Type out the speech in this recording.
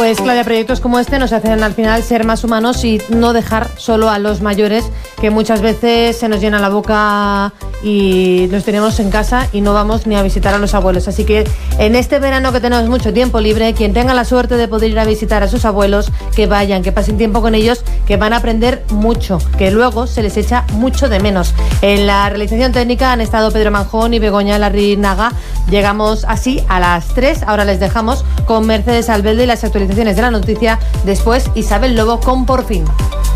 Pues Claudia, proyectos como este nos hacen al final ser más humanos y no dejar solo a los mayores, que muchas veces se nos llena la boca y los tenemos en casa y no vamos ni a visitar a los abuelos. Así que en este verano que tenemos mucho tiempo libre, quien tenga la suerte de poder ir a visitar a sus abuelos, que vayan, que pasen tiempo con ellos, que van a aprender mucho, que luego se les echa mucho de menos. En la realización técnica han estado Pedro Manjón y Begoña Larrinaga. Llegamos así a las 3. Ahora les dejamos con Mercedes Albelde y las actualizaciones de la noticia. Después Isabel Lobo con Por Fin.